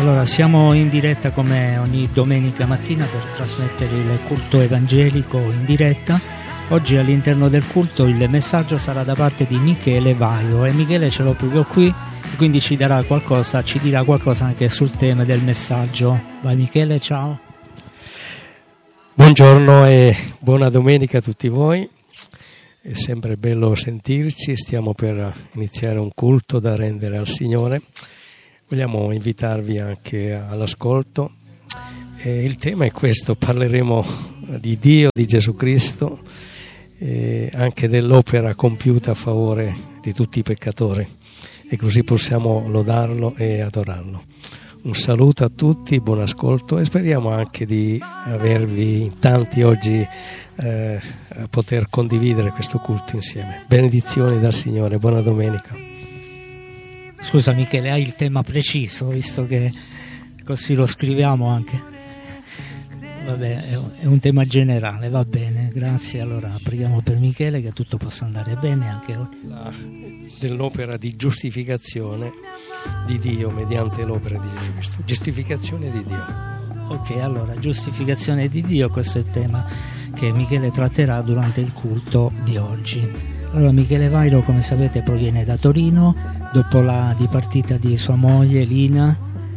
Allora, siamo in diretta come ogni domenica mattina per trasmettere il culto evangelico in diretta. Oggi all'interno del culto il messaggio sarà da parte di Michele Vairo e Michele ce l'ho proprio qui, quindi ci dirà qualcosa anche sul tema del messaggio. Vai Michele, ciao. Buongiorno e buona domenica a tutti voi. È sempre bello sentirci, stiamo per iniziare un culto da rendere al Signore. Vogliamo invitarvi anche all'ascolto. Il tema è questo: parleremo di Dio, di Gesù Cristo, e anche dell'opera compiuta a favore di tutti i peccatori, e così possiamo lodarlo e adorarlo. Un saluto a tutti, buon ascolto, e speriamo anche di avervi in tanti oggi a poter condividere questo culto insieme. Benedizioni dal Signore, buona domenica. Scusa Michele, hai il tema preciso, visto che così lo scriviamo anche? Vabbè, è un tema generale, va bene, grazie. Allora preghiamo per Michele che tutto possa andare bene anche oggi. Dell'opera di giustificazione di Dio mediante l'opera di Gesù Cristo. Giustificazione di Dio. Ok, allora, giustificazione di Dio, questo è il tema che Michele tratterà durante il culto di oggi. Allora, Michele Vairo, come sapete, proviene da Torino. Dopo la dipartita di sua moglie Lina,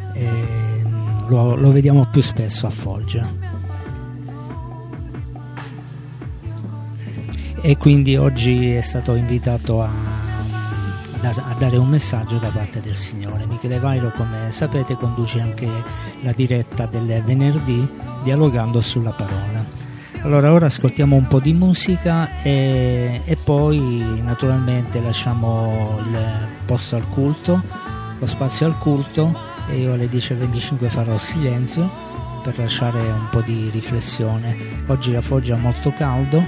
lo vediamo più spesso a Foggia. E quindi oggi è stato invitato a dare un messaggio da parte del Signore. Michele Vairo, come sapete, conduce anche la diretta del venerdì dialogando sulla parola. Allora, ora ascoltiamo un po' di musica e poi naturalmente lasciamo il posto al culto, lo spazio al culto, e io alle 10:25 farò silenzio per lasciare un po' di riflessione. Oggi a Foggia è molto caldo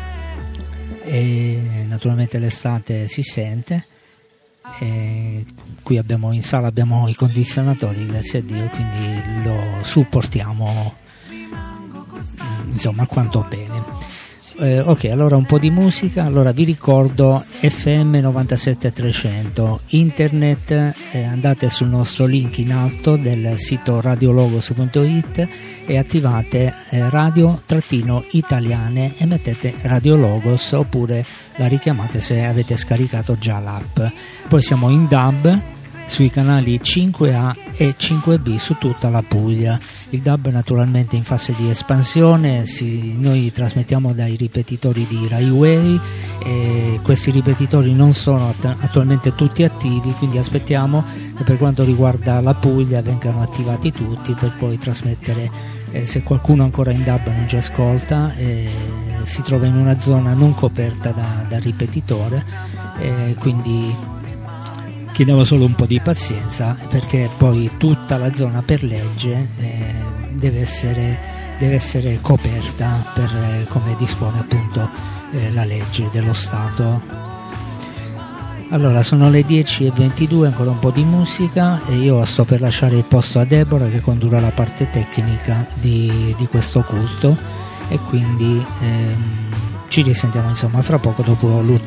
e naturalmente l'estate si sente. E qui in sala abbiamo i condizionatori, grazie a Dio, quindi lo supportiamo insomma quanto bene. Ok, allora un po' di musica. Allora vi ricordo FM 97300 internet, andate sul nostro link in alto del sito radiologos.it e attivate radio-italiane e mettete Radio Logos, oppure la richiamate se avete scaricato già l'app. Poi siamo in DAB sui canali 5A e 5B su tutta la Puglia. Il DAB naturalmente in fase di espansione, noi trasmettiamo dai ripetitori di Rai Way e questi ripetitori non sono attualmente tutti attivi, quindi aspettiamo che per quanto riguarda la Puglia vengano attivati tutti per poi trasmettere, se qualcuno ancora in DAB non ci ascolta, si trova in una zona non coperta da ripetitore, quindi chiediamo solo un po' di pazienza, perché poi tutta la zona per legge deve essere coperta per come dispone appunto la legge dello Stato. Allora, sono le 10:22, ancora un po' di musica e io sto per lasciare il posto a Deborah che condurrà la parte tecnica di questo culto, e quindi ci risentiamo insomma fra poco dopo l'ultimo